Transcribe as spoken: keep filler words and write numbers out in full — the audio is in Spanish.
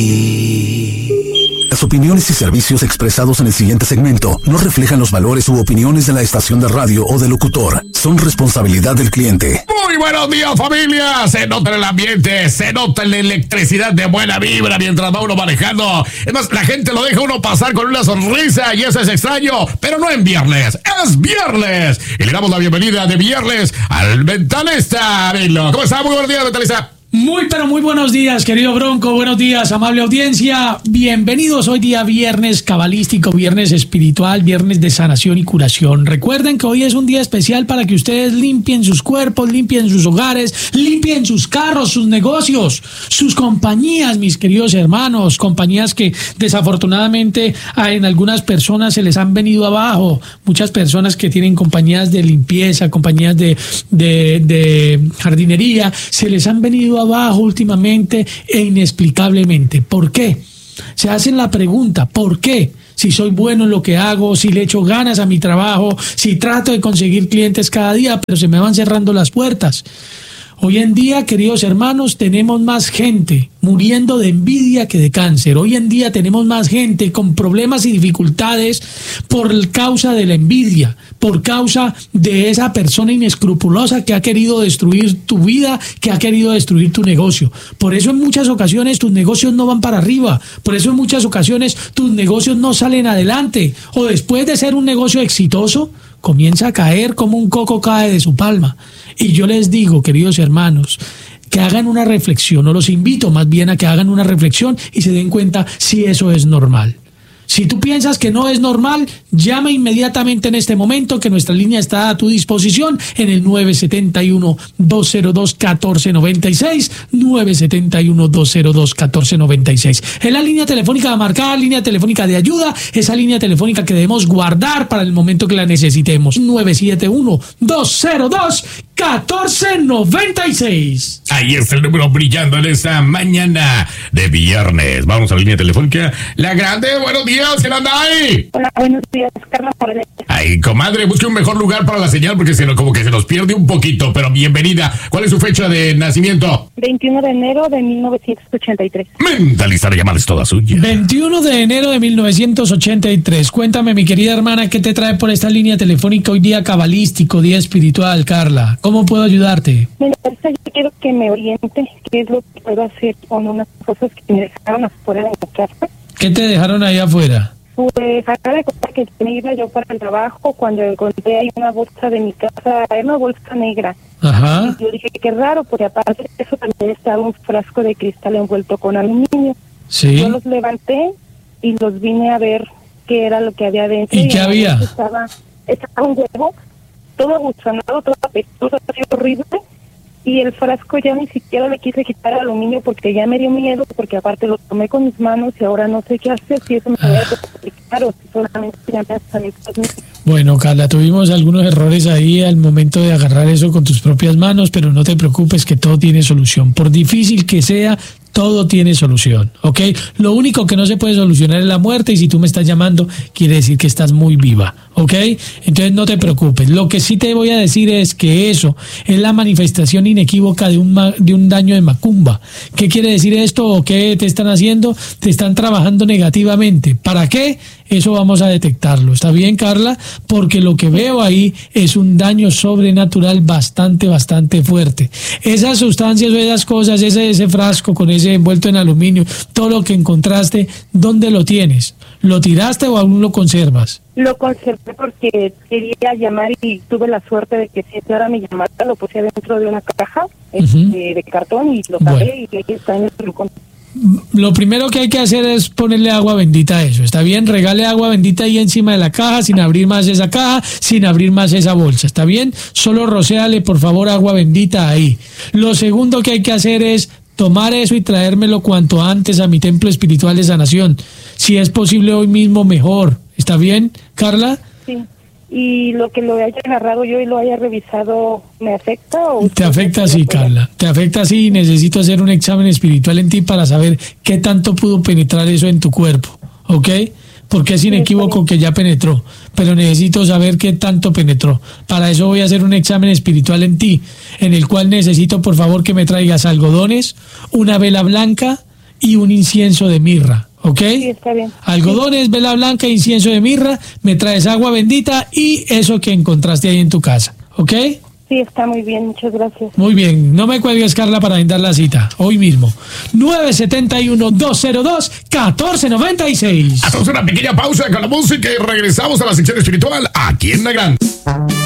Las opiniones y servicios expresados en el siguiente segmento no reflejan los valores u opiniones de la estación de radio o del locutor. Son responsabilidad del cliente. Muy buenos días, familia. Se nota en el ambiente, se nota en la electricidad de buena vibra mientras va uno manejando. Es más, la gente lo deja uno pasar con una sonrisa y eso es extraño, pero no en viernes. ¡Es viernes! Y le damos la bienvenida de viernes al mentalista. Vilo. ¿Cómo está? Muy buenos días, mentalista. Muy pero muy buenos días, querido Bronco, buenos días, amable audiencia, bienvenidos hoy día viernes cabalístico, viernes espiritual, viernes de sanación y curación. Recuerden que hoy es un día especial para que ustedes limpien sus cuerpos, limpien sus hogares, limpien sus carros, sus negocios, sus compañías, mis queridos hermanos, compañías que desafortunadamente en algunas personas se les han venido abajo, muchas personas que tienen compañías de limpieza, compañías de, de, de jardinería, se les han venido abajo últimamente e inexplicablemente. ¿Por qué? Se hacen la pregunta, ¿por qué? Si soy bueno en lo que hago, si le echo ganas a mi trabajo, si trato de conseguir clientes cada día, pero se me van cerrando las puertas. Hoy en día, queridos hermanos, tenemos más gente muriendo de envidia que de cáncer. Hoy en día tenemos más gente con problemas y dificultades por causa de la envidia, por causa de esa persona inescrupulosa que ha querido destruir tu vida, que ha querido destruir tu negocio. Por eso en muchas ocasiones tus negocios no van para arriba, por eso en muchas ocasiones tus negocios no salen adelante, o después de ser un negocio exitoso, comienza a caer como un coco cae de su palma. Y yo les digo, queridos hermanos, que hagan una reflexión, o los invito más bien a que hagan una reflexión y se den cuenta si eso es normal. Si tú piensas que no es normal, llama inmediatamente en este momento, que nuestra línea está a tu disposición en el nueve siete uno, dos cero dos, uno cuatro nueve seis, nueve siete uno, dos cero dos, uno cuatro nueve seis. Es la línea telefónica marcada, línea telefónica de ayuda, esa línea telefónica que debemos guardar para el momento que la necesitemos. nueve siete uno, dos cero dos, uno cuatro nueve seis. Ahí está el número brillando en esta mañana de viernes. Vamos a la línea telefónica. La Grande, buenos días, ¿quién anda ahí? Hola, buenos días, Carla Morales. Ay, comadre, busque un mejor lugar para la señal porque se lo, como que se nos pierde un poquito, pero bienvenida. ¿Cuál es su fecha de nacimiento? veintiuno de enero de mil novecientos ochenta y tres. Mentalista, la llamada es toda suya. veintiuno de enero de mil novecientos ochenta y tres. Cuéntame, mi querida hermana, ¿qué te trae por esta línea telefónica hoy día cabalístico, día espiritual, Carla? ¿Cómo puedo ayudarte? Mira, yo quiero que me oriente qué es lo que puedo hacer con unas cosas que me dejaron afuera de mi casa. ¿Qué te dejaron ahí afuera? Pues acá de cuenta que me iba yo para el trabajo cuando encontré ahí una bolsa de mi casa, era una bolsa negra. Ajá. Y yo dije, qué raro, porque aparte de eso también estaba un frasco de cristal envuelto con aluminio. Sí. Yo los levanté y los vine a ver qué era lo que había dentro. ¿Y, y qué había? Estaba, estaba un huevo, todo aguchonado, todo apestoso, así horrible. Y el frasco ya ni siquiera le quise quitar el aluminio porque ya me dio miedo, porque aparte lo tomé con mis manos y ahora no sé qué hacer, si eso me voy a complicar o si solamente ya me salió. Bueno, Carla, tuvimos algunos errores ahí al momento de agarrar eso con tus propias manos, pero no te preocupes que todo tiene solución. Por difícil que sea, todo tiene solución, ¿ok? Lo único que no se puede solucionar es la muerte, y si tú me estás llamando, quiere decir que estás muy viva, ¿ok? Entonces no te preocupes. Lo que sí te voy a decir es que eso es la manifestación inequívoca de un, ma- de un daño de macumba. ¿Qué quiere decir esto o qué te están haciendo? Te están trabajando negativamente. ¿Para qué? Eso vamos a detectarlo. ¿Está bien, Carla? Porque lo que veo ahí es un daño sobrenatural bastante, bastante fuerte. Esas sustancias o esas cosas, ese, ese frasco con ese envuelto en aluminio, todo lo que encontraste, ¿dónde lo tienes? ¿Lo tiraste o aún lo conservas? Lo conservé porque quería llamar y tuve la suerte de que si ahora mi llamada lo puse dentro de una caja uh-huh. este, de cartón y lo saqué bueno. Y ahí está en el rincón. Lo primero que hay que hacer es ponerle agua bendita a eso, ¿está bien? Regale agua bendita ahí encima de la caja, sin abrir más esa caja, sin abrir más esa bolsa, ¿está bien? Solo rocéale, por favor, agua bendita ahí. Lo segundo que hay que hacer es tomar eso y traérmelo cuanto antes a mi templo espiritual de sanación. Si es posible hoy mismo, mejor. ¿Está bien, Carla? Sí. ¿Y lo que lo haya agarrado yo y lo haya revisado, me afecta? O te afecta, sí, Carla. Te afecta, sí, y necesito hacer un examen espiritual en ti para saber qué tanto pudo penetrar eso en tu cuerpo, ¿ok? Porque es inequívoco que ya penetró, pero necesito saber qué tanto penetró. Para eso voy a hacer un examen espiritual en ti, en el cual necesito, por favor, que me traigas algodones, una vela blanca, y un incienso de mirra, ¿ok? Sí, está bien. Algodones, vela blanca, incienso de mirra, me traes agua bendita y eso que encontraste ahí en tu casa, ¿ok? Sí, está muy bien, muchas gracias. Muy bien, no me cuelgues, Carla, para agendar la cita, hoy mismo. nueve siete uno, dos cero dos, uno cuatro nueve seis. Hacemos una pequeña pausa con la música y regresamos a la sección espiritual aquí en La Grande.